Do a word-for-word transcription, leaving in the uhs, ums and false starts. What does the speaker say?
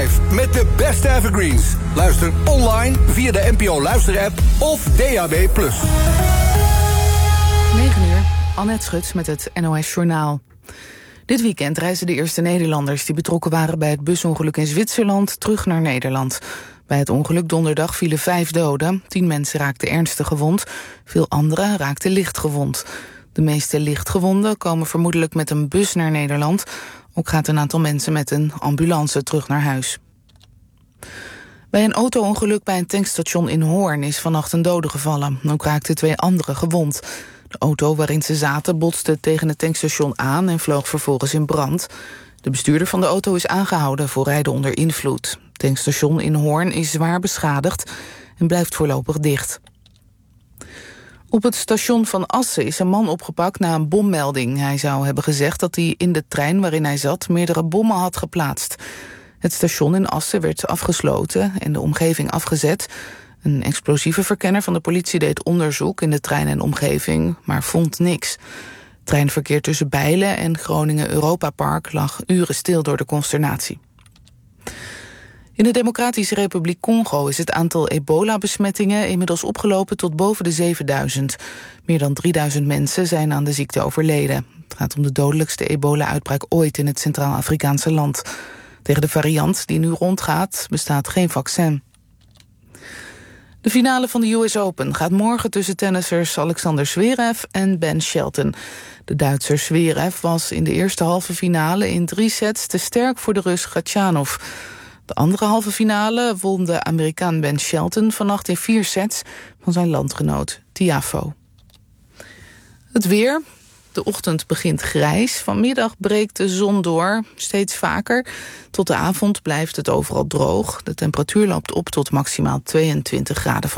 vijf met de beste evergreens. Luister online via de N P O Luister-app of D A B plus. negen uur, Annette Schut met het N O S Journaal. Dit weekend reizen de eerste Nederlanders die betrokken waren bij het busongeluk in Zwitserland terug naar Nederland. Bij het ongeluk donderdag vielen vijf doden. Tien mensen raakten ernstig gewond. Veel anderen raakten licht gewond. De meeste lichtgewonden komen vermoedelijk met een bus naar Nederland. Ook gaat een aantal mensen met een ambulance terug naar huis. Bij een auto-ongeluk bij een tankstation in Hoorn is vannacht een dode gevallen. Ook raakten twee anderen gewond. De auto waarin ze zaten botste tegen het tankstation aan en vloog vervolgens in brand. De bestuurder van de auto is aangehouden voor rijden onder invloed. Het tankstation in Hoorn is zwaar beschadigd en blijft voorlopig dicht. Op het station van Assen is een man opgepakt na een bommelding. Hij zou hebben gezegd dat hij in de trein waarin hij zat meerdere bommen had geplaatst. Het station in Assen werd afgesloten en de omgeving afgezet. Een explosievenverkenner van de politie deed onderzoek in de trein en omgeving, maar vond niks. Treinverkeer tussen Bijlen en Groningen Europa Park lag uren stil door de consternatie. In de Democratische Republiek Congo is het aantal ebola-besmettingen inmiddels opgelopen tot boven de zevenduizend. Meer dan drieduizend mensen zijn aan de ziekte overleden. Het gaat om de dodelijkste ebola-uitbraak ooit in het Centraal-Afrikaanse land. Tegen de variant die nu rondgaat bestaat geen vaccin. De finale van de U S Open gaat morgen tussen tennissers Alexander Zverev en Ben Shelton. De Duitser Zverev was in de eerste halve finale in drie sets te sterk voor de Rus Khachanov. De andere halve finale won de Amerikaan Ben Shelton vannacht in vier sets van zijn landgenoot Tiafoe. Het weer. De ochtend begint grijs. Vanmiddag breekt de zon door, steeds vaker. Tot de avond blijft het overal droog. De temperatuur loopt op tot maximaal tweeëntwintig graden.